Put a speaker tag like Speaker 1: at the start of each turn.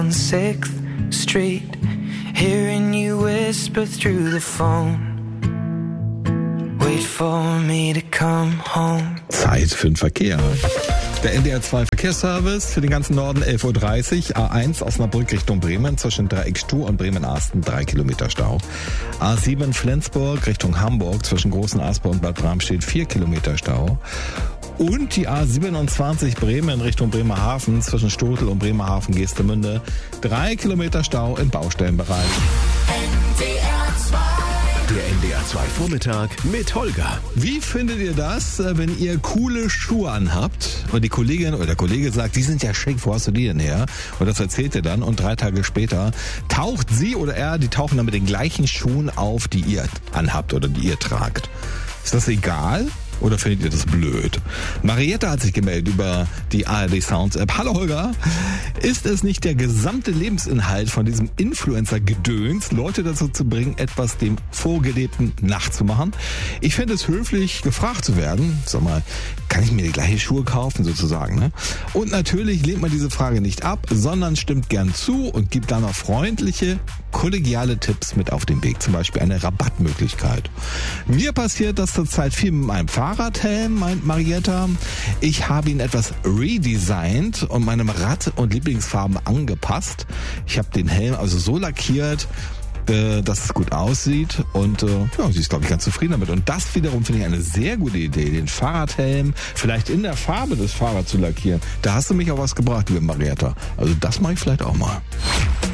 Speaker 1: 6th Street, hearing you whisper through the phone. Wait for me to come home.
Speaker 2: Zeit für den Verkehr. Der NDR 2 Verkehrsservice für den ganzen Norden 11.30 Uhr. A1 Osnabrück Richtung Bremen zwischen Dreieckstuhl und Bremen-Arsten 3 Kilometer Stau. A7 Flensburg Richtung Hamburg zwischen Großen Asper und Bad Bramstedt 4 Kilometer Stau. Und die A27 Bremen Richtung Bremerhaven zwischen Stotel und Bremerhaven-Geestemünde 3 Kilometer Stau im Baustellenbereich.
Speaker 3: Der NDR 2 Vormittag mit Holger.
Speaker 2: Wie findet ihr das, wenn ihr coole Schuhe anhabt und die Kollegin oder der Kollege sagt, die sind ja schick, wo hast du die denn her? Und das erzählt ihr dann und 3 Tage später taucht sie oder er, die tauchen dann mit den gleichen Schuhen auf, die ihr anhabt oder die ihr tragt. Ist das egal? Oder findet ihr das blöd? Marietta hat sich gemeldet über die ARD Sounds App. Hallo Holger, ist es nicht der gesamte Lebensinhalt von diesem Influencer-Gedöns, Leute dazu zu bringen, etwas dem Vorgelebten nachzumachen? Ich fände es höflich, gefragt zu werden. Sag mal, kann ich mir die gleiche Schuhe kaufen sozusagen? Ne? Und natürlich lehnt man diese Frage nicht ab, sondern stimmt gern zu und gibt dann noch freundliche, kollegiale Tipps mit auf den Weg. Zum Beispiel eine Rabattmöglichkeit. Mir passiert das zurzeit viel mit meinem Fahrradhelm, meint Marietta. Ich habe ihn etwas redesigned und meinem Rad- und Lieblingsfarben angepasst. Ich habe den Helm also so lackiert, dass es gut aussieht und sie ist, glaube ich, ganz zufrieden damit. Und das wiederum finde ich eine sehr gute Idee, den Fahrradhelm vielleicht in der Farbe des Fahrrads zu lackieren. Da hast du mich auch was gebracht, liebe Marietta. Also das mache ich vielleicht auch mal.